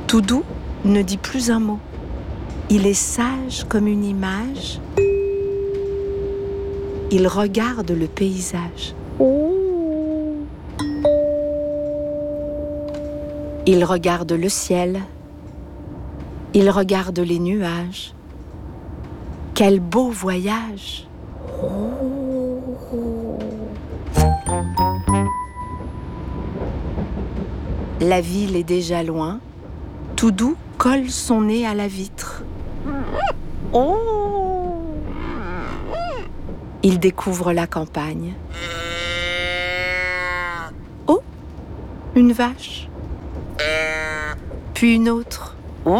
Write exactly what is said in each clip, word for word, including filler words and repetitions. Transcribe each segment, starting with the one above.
Toudou ne dit plus un mot. Il est sage comme une image. Il regarde le paysage. Il regarde le ciel. Il regarde les nuages. Quel beau voyage! La ville est déjà loin. Toudou colle son nez à la vitre. Il découvre la campagne. Oh, une vache. Puis une autre.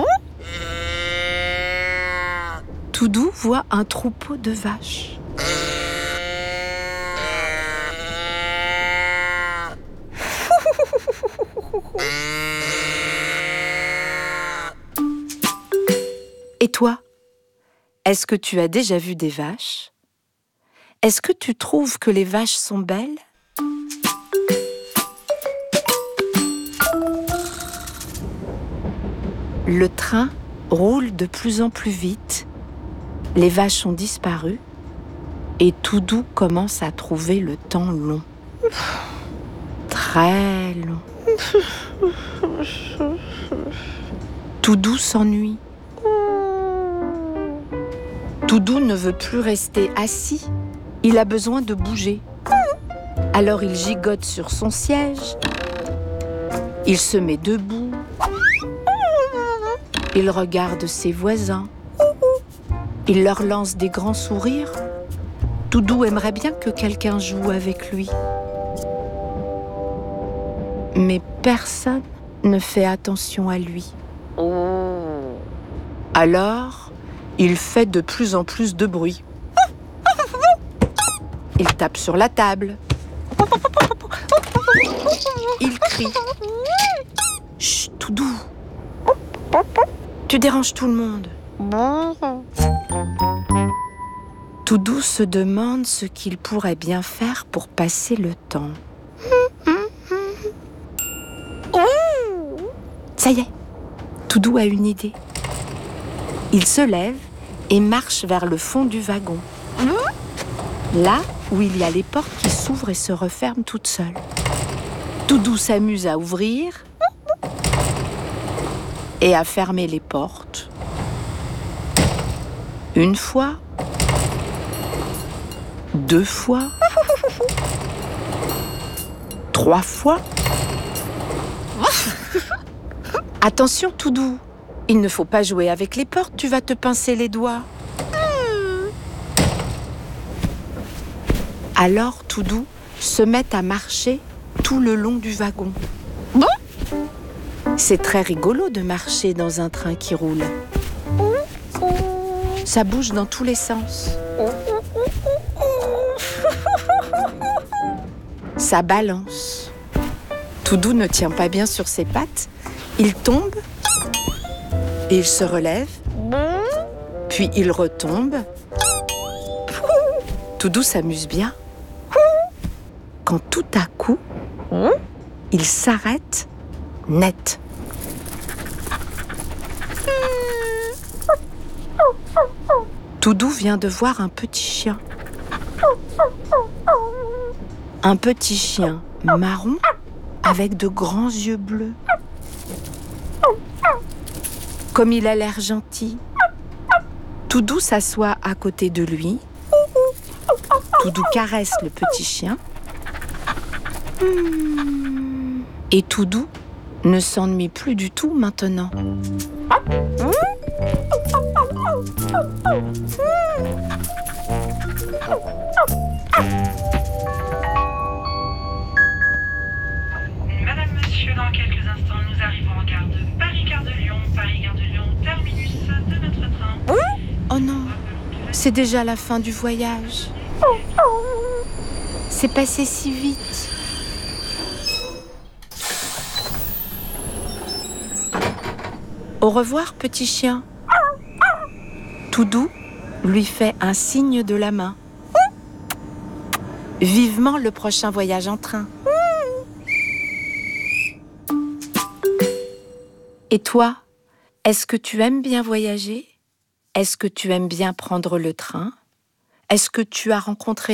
Toudou voit un troupeau de vaches. Et toi, est-ce que tu as déjà vu des vaches? Est-ce que tu trouves que les vaches sont belles? Le train roule de plus en plus vite. Les vaches ont disparu et Toudou commence à trouver le temps long. Très long. Toudou s'ennuie. Toudou ne veut plus rester assis. Il a besoin de bouger. Alors il gigote sur son siège. Il se met debout. Il regarde ses voisins. Il leur lance des grands sourires. Toudou aimerait bien que quelqu'un joue avec lui. Mais personne ne fait attention à lui. Alors, il fait de plus en plus de bruit. Il tape sur la table. Il crie. Chut, Toudou. Tu déranges tout le monde. Toudou se demande ce qu'il pourrait bien faire pour passer le temps. Ça y est, Toudou a une idée. Il se lève et marche vers le fond du wagon. Là où il y a les portes qui s'ouvrent et se referment toutes seules. Toudou s'amuse à ouvrir et à fermer les portes. Une fois, deux fois, trois fois. Attention, Toudou, il ne faut pas jouer avec les portes, tu vas te pincer les doigts. Alors Toudou se met à marcher tout le long du wagon. C'est très rigolo de marcher dans un train qui roule. Ça bouge dans tous les sens. Ça balance. Toudou ne tient pas bien sur ses pattes. Il tombe et il se relève. Puis il retombe. Toudou s'amuse bien. Quand tout à coup, il s'arrête net. Toudou vient de voir un petit chien. Un petit chien marron avec de grands yeux bleus. Comme il a l'air gentil, Toudou s'assoit à côté de lui. Toudou caresse le petit chien. Et Toudou ne s'ennuie plus du tout maintenant. Madame, monsieur, dans quelques instants, nous arrivons en gare de Paris-Gare de Lyon. Paris-Gare de Lyon, terminus de notre train. Oh non, c'est déjà la fin du voyage. C'est passé si vite. Au revoir, petit chien. Toudou lui fait un signe de la main. Vivement le prochain voyage en train. Et toi, est-ce que tu aimes bien voyager ? Est-ce que tu aimes bien prendre le train ? Est-ce que tu as rencontré